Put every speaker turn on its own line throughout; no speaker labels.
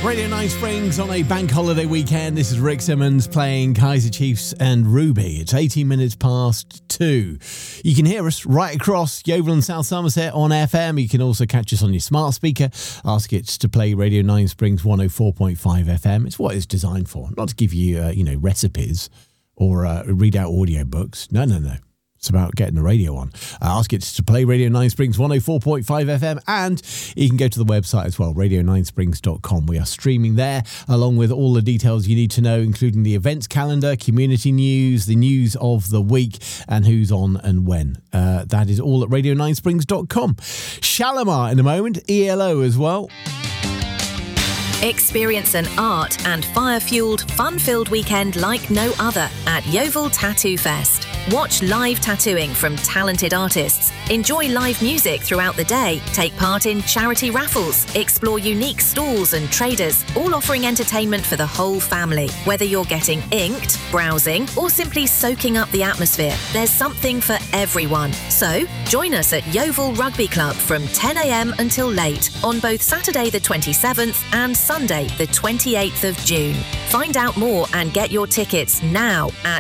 Radio 9 Springs on a bank holiday weekend. This is Rick Simmons playing Kaiser Chiefs and Ruby. It's 18 minutes past 2. You can hear us right across Yeovil and South Somerset on FM. You can also catch us on your smart speaker. Ask it to play Radio 9 Springs 104.5 FM. It's what it's designed for. Not to give you, recipes or read out audio books. No. It's about getting the radio on. Ask it to play Radio 9 Springs 104.5 FM, and you can go to the website as well, radio9springs.com. We are streaming there, along with all the details you need to know, including the events calendar, community news, the news of the week, and who's on and when. That is all at radio9springs.com. Shalimar in a moment, ELO as well.
Experience an art and fire-fueled, fun-filled weekend like no other at Yeovil Tattoo Fest. Watch live tattooing from talented artists, enjoy live music throughout the day, take part in charity raffles, explore unique stalls and traders, all offering entertainment for the whole family. Whether you're getting inked, browsing, or simply soaking up the atmosphere, there's something for everyone. So, join us at Yeovil Rugby Club from 10 a.m. until late on both Saturday the 27th and Sunday the 28th of June. Find out more and get your tickets now at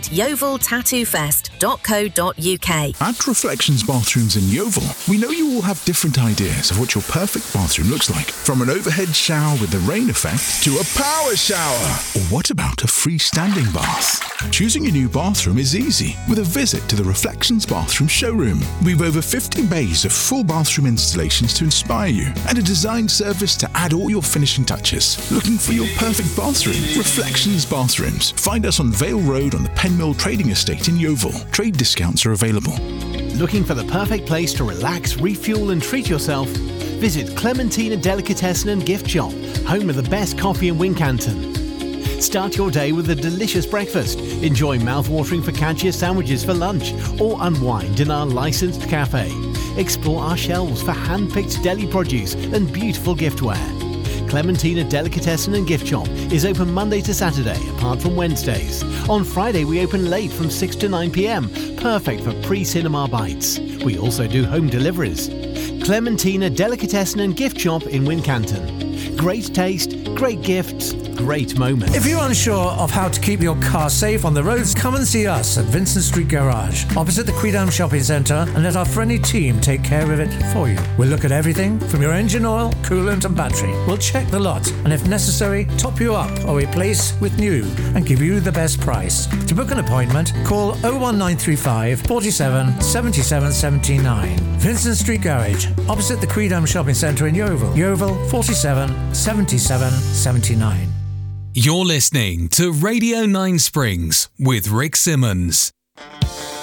yeoviltattoofest.co.uk.
At Reflections Bathrooms in Yeovil, we know you all have different ideas of what your perfect bathroom looks like. From an overhead shower with the rain effect to a power shower. Or what about a freestanding bath? Choosing a new bathroom is easy with a visit to the Reflections Bathroom showroom. We've over 50 bays of full bathroom installations to inspire you and a design service to add all your finishing touches. Looking for your perfect bathroom? Reflections Bathrooms. Find us on Vale Road on the Penmill Trading Estate in Yeovil. Trade discounts are available.
Looking for the perfect place to relax, refuel and treat yourself? Visit Clementina Delicatessen and Gift Shop, home of the best coffee in Wincanton. Start your day with a delicious breakfast. Enjoy mouth-watering focaccia sandwiches for lunch or unwind in our licensed cafe. Explore our shelves for hand-picked deli produce and beautiful giftware. Clementina Delicatessen and Gift Shop is open Monday to Saturday, apart from Wednesdays. On Friday, we open late from 6 to 9 p.m, perfect for pre-cinema bites. We also do home deliveries. Clementina Delicatessen and Gift Shop in Wincanton. Great taste, great gifts, great moments.
If you're unsure of how to keep your car safe on the roads, come and see us at Vincent Street Garage, opposite the Queedam Shopping Centre, and let our friendly team take care of it for you. We'll look at everything from your engine oil, coolant and battery. We'll check the lot and if necessary, top you up or replace with new and give you the best price. To book an appointment, call 01935 47 77 79. Vincent Street Garage, opposite the Queedam Shopping Centre in Yeovil. Yeovil 47 77 79.
You're listening to Radio 9 Springs with Rick Simmons.